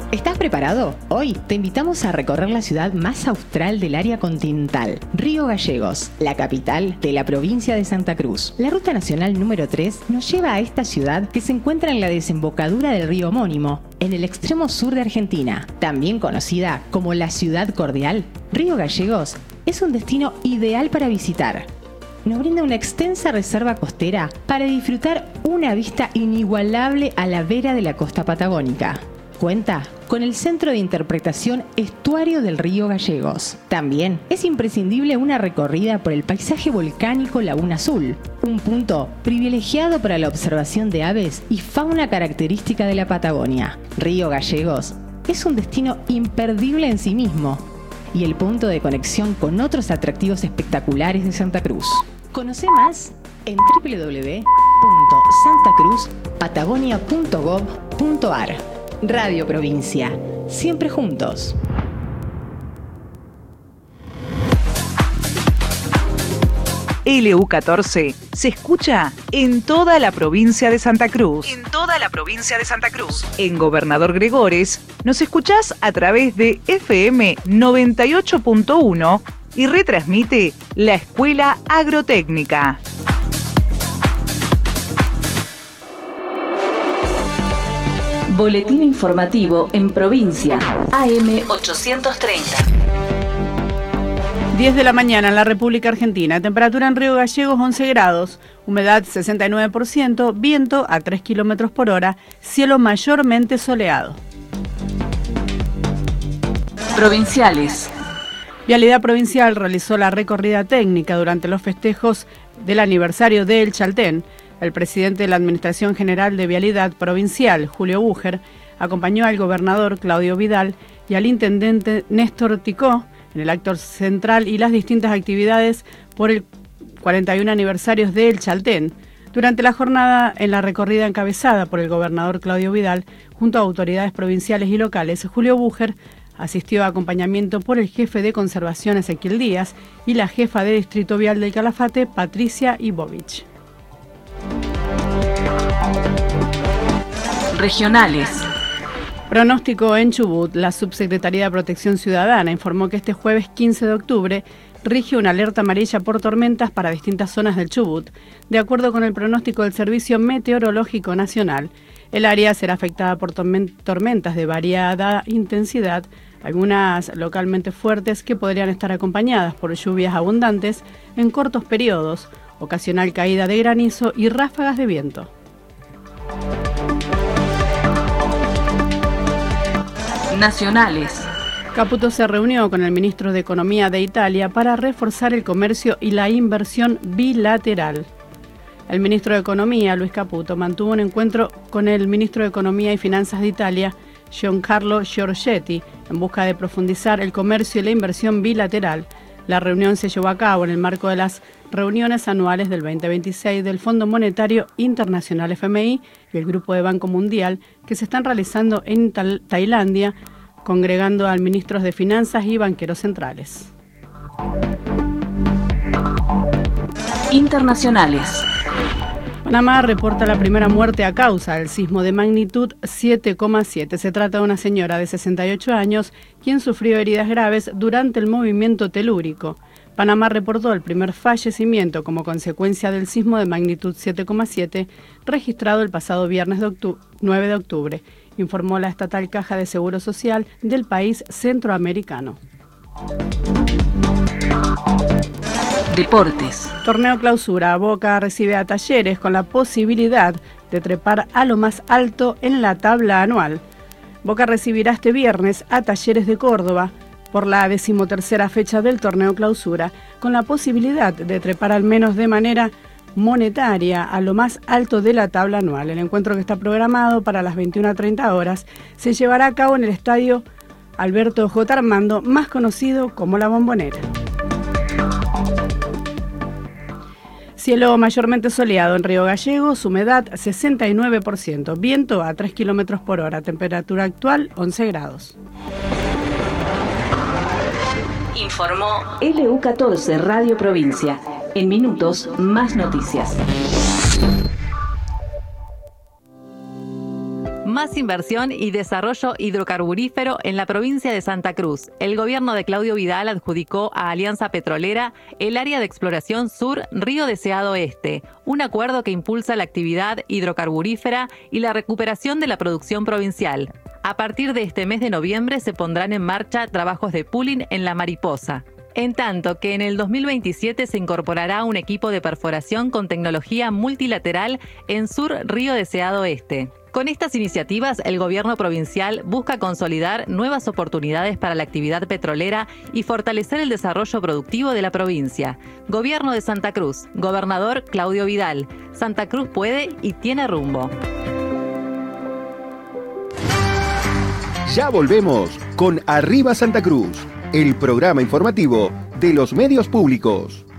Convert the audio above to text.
¿Estás preparado? Hoy te invitamos a recorrer la ciudad más austral del área continental, Río Gallegos, la capital de la provincia de Santa Cruz. La ruta nacional número 3 nos lleva a esta ciudad que se encuentra en la desembocadura del río homónimo, en el extremo sur de Argentina. También conocida como la Ciudad Cordial, Río Gallegos es un destino ideal para visitar. Nos brinda una extensa reserva costera para disfrutar una vista inigualable a la vera de la costa patagónica. Cuenta con el Centro de Interpretación Estuario del Río Gallegos. También es imprescindible una recorrida por el paisaje volcánico Laguna Azul, un punto privilegiado para la observación de aves y fauna característica de la Patagonia. Río Gallegos es un destino imperdible en sí mismo y el punto de conexión con otros atractivos espectaculares de Santa Cruz. Conoce más en www.santacruzpatagonia.gov.ar. Radio Provincia, siempre juntos. LU14 se escucha en toda la provincia de Santa Cruz. En toda la provincia de Santa Cruz. En Gobernador Gregores nos escuchás a través de FM 98.1 y retransmite la Escuela Agrotécnica. Boletín informativo en provincia, AM 830. 10 de la mañana en la República Argentina. Temperatura en Río Gallegos 11 grados, humedad 69%, viento a 3 kilómetros por hora, cielo mayormente soleado. Provinciales. Vialidad Provincial realizó la recorrida técnica durante los festejos del aniversario de El Chaltén. El presidente de la Administración General de Vialidad Provincial, Julio Búger, acompañó al gobernador Claudio Vidal y al intendente Néstor Ticó en el acto central y las distintas actividades por el 41 aniversario de El Chaltén. Durante la jornada, en la recorrida encabezada por el gobernador Claudio Vidal, junto a autoridades provinciales y locales, Julio Búger asistió a acompañamiento por el jefe de conservación Ezequiel Díaz y la jefa de Distrito Vial del Calafate, Patricia Ibovich. Regionales. Pronóstico en Chubut. La Subsecretaría de Protección Ciudadana informó que este jueves 15 de octubre rige una alerta amarilla por tormentas para distintas zonas del Chubut. De acuerdo con el pronóstico del Servicio Meteorológico Nacional, el área será afectada por tormentas de variada intensidad, algunas localmente fuertes que podrían estar acompañadas por lluvias abundantes en cortos periodos, ocasional caída de granizo y ráfagas de viento. Nacionales. Caputo se reunió con el ministro de Economía de Italia para reforzar el comercio y la inversión bilateral. El ministro de Economía, Luis Caputo, mantuvo un encuentro con el ministro de Economía y Finanzas de Italia, Giancarlo Giorgetti, en busca de profundizar el comercio y la inversión bilateral. La reunión se llevó a cabo en el marco de las reuniones anuales del 2026 del Fondo Monetario Internacional FMI y el Grupo de Banco Mundial que se están realizando en Tailandia, congregando a ministros de Finanzas y banqueros centrales. Internacionales. Panamá reporta la primera muerte a causa del sismo de magnitud 7,7. Se trata de una señora de 68 años quien sufrió heridas graves durante el movimiento telúrico. Panamá reportó el primer fallecimiento como consecuencia del sismo de magnitud 7,7 registrado el pasado viernes 9 de octubre, informó la estatal Caja de Seguro Social del país centroamericano. Deportes. Torneo Clausura. Boca recibe a Talleres con la posibilidad de trepar a lo más alto en la tabla anual. Boca recibirá este viernes a Talleres de Córdoba por la 13ª fecha del Torneo Clausura, con la posibilidad de trepar al menos de manera monetaria a lo más alto de la tabla anual. El encuentro, que está programado para las 21:30 horas, se llevará a cabo en el estadio Alberto J. Armando, más conocido como La Bombonera. Cielo mayormente soleado en Río Gallegos, humedad 69%, viento a 3 kilómetros por hora, temperatura actual 11 grados. Informó LU14 Radio Provincia. En minutos, más noticias. Más inversión y desarrollo hidrocarburífero en la provincia de Santa Cruz. El gobierno de Claudio Vidal adjudicó a Alianza Petrolera el área de exploración sur Río Deseado Este, un acuerdo que impulsa la actividad hidrocarburífera y la recuperación de la producción provincial. A partir de este mes de noviembre se pondrán en marcha trabajos de pooling en La Mariposa. En tanto que en el 2027 se incorporará un equipo de perforación con tecnología multilateral en Sur Río Deseado Este. Con estas iniciativas, el gobierno provincial busca consolidar nuevas oportunidades para la actividad petrolera y fortalecer el desarrollo productivo de la provincia. Gobierno de Santa Cruz, gobernador Claudio Vidal. Santa Cruz puede y tiene rumbo. Ya volvemos con Arriba Santa Cruz, el programa informativo de los medios públicos.